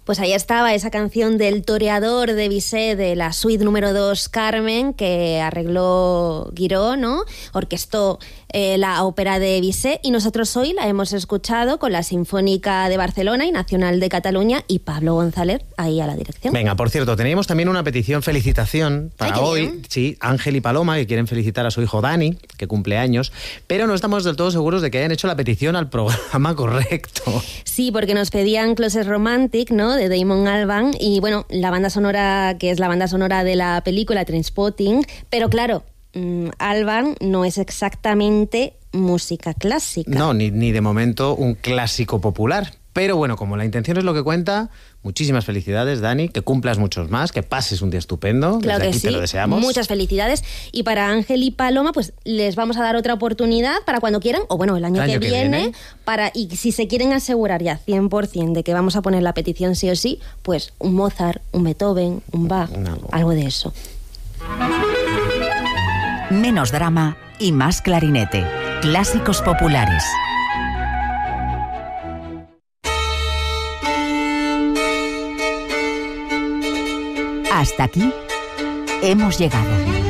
Pues ahí estaba esa canción del Toreador de Bizet, de la suite número 2 Carmen, que arregló Guiró, ¿no? Orquestó la ópera de Bizet, y nosotros hoy la hemos escuchado con la Sinfónica de Barcelona y Nacional de Cataluña y Pablo González ahí a la dirección. Venga, por cierto, teníamos también una petición, felicitación para hoy. Bien. Sí, Ángel y Paloma, que quieren felicitar a su hijo Dani, que cumple años, pero no estamos del todo seguros de que hayan hecho la petición al programa correcto. Sí, porque nos pedían Closet Romantic, ¿no?, de Damon Albarn, y bueno, la banda sonora, que es la banda sonora de la película Trainspotting, pero claro, Albarn no es exactamente música clásica. No, ni de momento un clásico popular. Pero bueno, como la intención es lo que cuenta, muchísimas felicidades, Dani, que cumplas muchos más, que pases un día estupendo. Claro Desde que aquí sí. te lo deseamos. Muchas felicidades. Y para Ángel y Paloma, pues les vamos a dar otra oportunidad para cuando quieran, o bueno, el año que viene, y si se quieren asegurar ya 100% de que vamos a poner la petición sí o sí, pues un Mozart, un Beethoven, un Bach, algo de eso. Menos drama y más clarinete. Clásicos populares. Hasta aquí hemos llegado.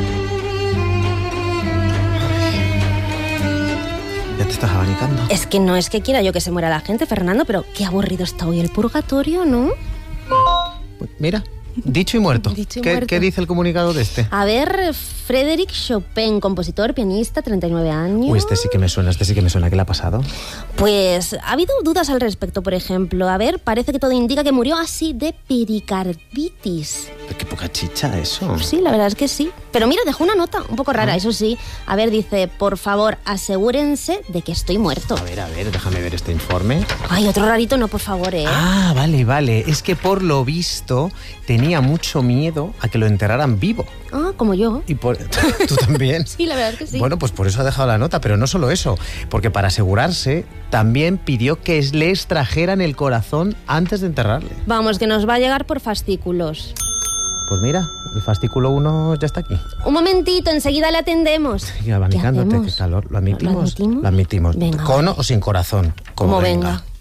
Ya te estás abanicando. Es que no es que quiera yo que se muera la gente, Fernando, pero qué aburrido está hoy el purgatorio, ¿no? Mira, dicho y muerto. Dicho y muerto. ¿Qué dice el comunicado de este? A ver, Frédéric Chopin, compositor, pianista, 39 años. Uy, este sí que me suena. ¿Qué le ha pasado? Pues ha habido dudas al respecto, por ejemplo. A ver, parece que todo indica que murió así de pericarditis. Qué poca chicha eso. Sí, la verdad es que sí. Pero mira, dejó una nota un poco rara, eso sí. A ver, dice, por favor, asegúrense de que estoy muerto. A ver, déjame ver este informe. Ay, otro rarito no, por favor, ¿eh? Ah, vale. Es que por lo visto tenía mucho miedo a que lo enterraran vivo. Ah, como yo. Y ¿Tú también? Sí, la verdad es que sí. Bueno, pues por eso ha dejado la nota, pero no solo eso, porque para asegurarse también pidió que le extrajeran el corazón antes de enterrarle. Vamos, que nos va a llegar por fascículos. Pues mira, el fascículo 1 ya está aquí. Un momentito, enseguida le atendemos. Sigue abanicándote, qué calor. ¿Lo admitimos? ¿Lo admitimos? Lo admitimos. Venga, ¿Con vale. o sin corazón? Como venga.